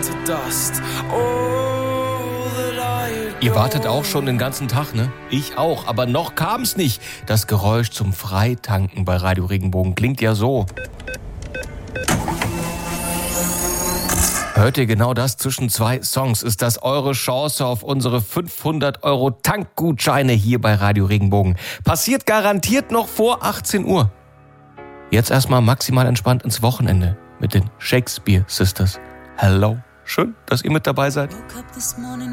Ihr wartet auch schon den ganzen Tag, ne? Ich auch, aber noch kam's nicht. Das Geräusch zum Freitanken bei Radio Regenbogen klingt ja so. Hört ihr genau das zwischen 2 Songs? Ist das eure Chance auf unsere 500 € Tankgutscheine hier bei Radio Regenbogen? Passiert garantiert noch vor 18 Uhr. Jetzt erstmal maximal entspannt ins Wochenende mit den Shakespeare Sisters. Hello. Schön, dass ihr mit dabei seid.